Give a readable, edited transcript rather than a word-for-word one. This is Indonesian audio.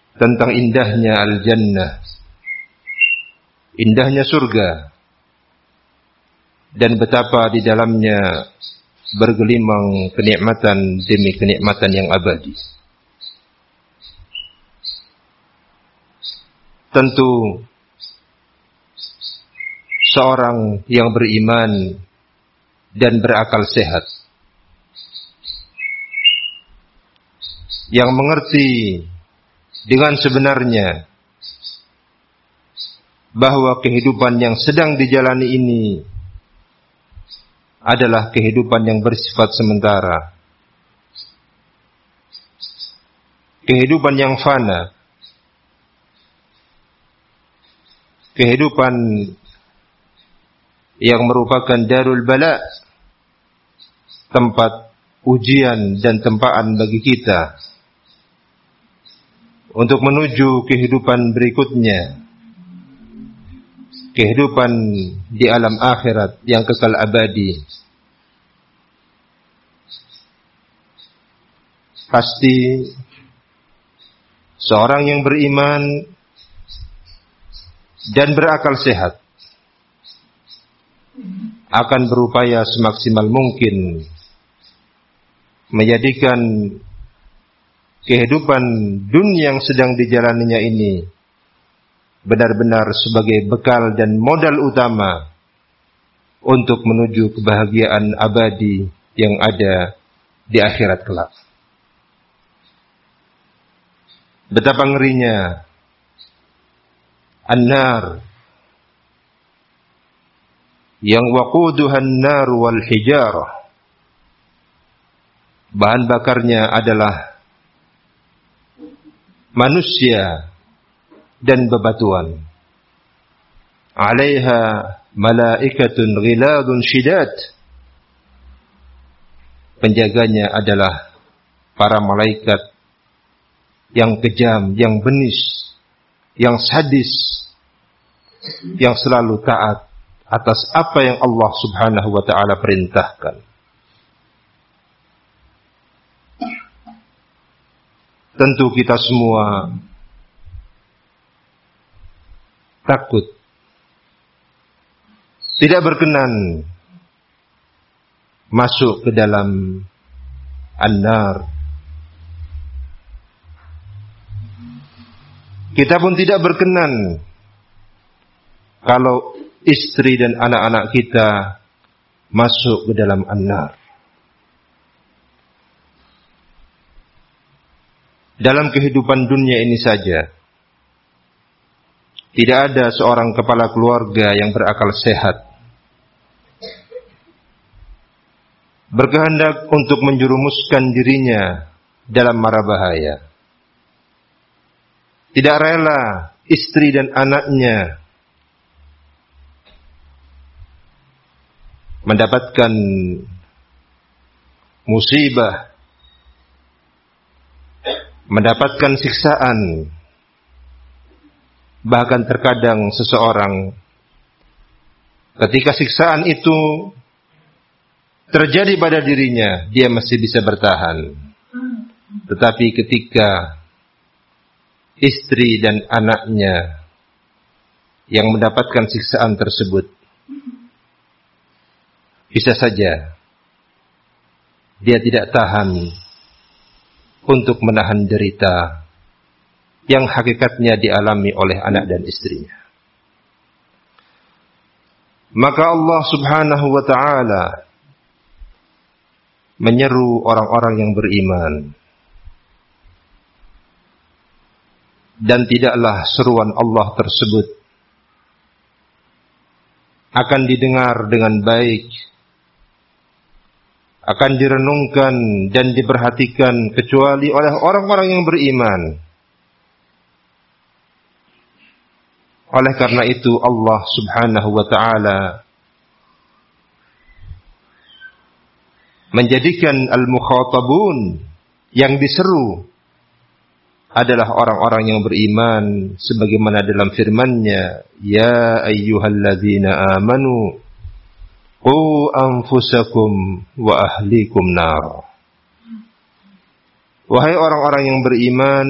tentang indahnya al-jannah, indahnya surga, dan betapa di dalamnya bergelimang kenikmatan demi kenikmatan yang abadi. Tentu seorang yang beriman dan berakal sehat, yang mengerti dengan sebenarnya bahwa kehidupan yang sedang dijalani ini adalah kehidupan yang bersifat sementara, kehidupan yang fana, kehidupan yang merupakan darul bala, tempat ujian dan tempaan bagi kita untuk menuju kehidupan berikutnya, kehidupan di alam akhirat yang kekal abadi. Pasti seorang yang beriman dan berakal sehat akan berupaya semaksimal mungkin menjadikan kehidupan dunia yang sedang dijalaninya ini benar-benar sebagai bekal dan modal utama untuk menuju kebahagiaan abadi yang ada di akhirat kelak. Betapa ngerinya an-nar yang waquduhan nar wal hijarah, bahan bakarnya adalah manusia dan bebatuan. Alaiha malaikatun ghiladun syidad, penjaganya adalah para malaikat yang kejam, yang bengis, yang sadis, yang selalu taat atas apa yang Allah Subhanahu wa ta'ala perintahkan. Tentu kita semua takut, tidak berkenan masuk ke dalam an-nar. Kita pun tidak berkenan kalau istri dan anak-anak kita masuk ke dalam an-nar. Dalam kehidupan dunia ini saja, tidak ada seorang kepala keluarga yang berakal sehat berkehendak untuk menjerumuskan dirinya dalam mara bahaya. Tidak rela istri dan anaknya mendapatkan musibah, mendapatkan siksaan. Bahkan terkadang seseorang ketika siksaan itu terjadi pada dirinya, dia masih bisa bertahan. Tetapi ketika istri dan anaknya yang mendapatkan siksaan tersebut, bisa saja dia tidak tahan untuk menahan derita yang hakikatnya dialami oleh anak dan istrinya. Maka Allah Subhanahu wa ta'ala menyeru orang-orang yang beriman, dan tidaklah seruan Allah tersebut akan didengar dengan baik, akan direnungkan dan diperhatikan kecuali oleh orang-orang yang beriman. Oleh karena itu Allah Subhanahu wa ta'ala menjadikan al-mukhatabun, yang diseru adalah orang-orang yang beriman, sebagaimana dalam firman-Nya, ya ayyuhalladzina amanu qu anfusakum wa ahlikum nar. Wahai orang-orang yang beriman,